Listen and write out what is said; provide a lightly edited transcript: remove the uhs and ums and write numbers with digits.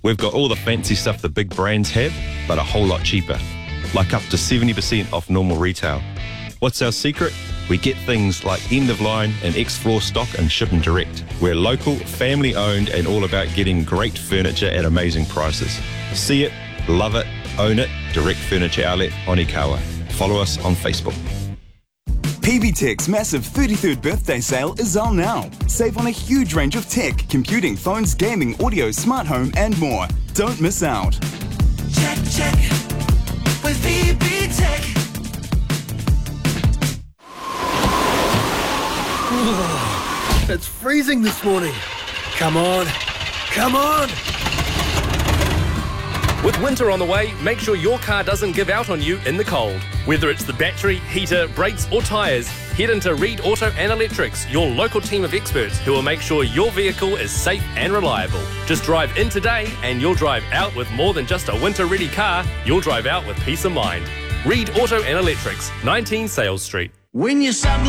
We've got all the fancy stuff the big brands have, but a whole lot cheaper, like up to 70% off normal retail. What's our secret? We get things like end-of-line and ex-floor stock and ship them direct. We're local, family-owned, and all about getting great furniture at amazing prices. See it, love it, own it. Direct Furniture Outlet, Onikawa. Follow us on Facebook. PB Tech's massive 33rd birthday sale is on now. Save on a huge range of tech, computing, phones, gaming, audio, smart home, and more. Don't miss out. Check with PB Tech. It's freezing this morning. Come on. With winter on the way, make sure your car doesn't give out on you in the cold. Whether it's the battery, heater, brakes or tyres, head into Reed Auto and Electrics, your local team of experts who will make sure your vehicle is safe and reliable. Just drive in today and you'll drive out with more than just a winter-ready car. You'll drive out with peace of mind. Reed Auto and Electrics, 19 Sales Street. When you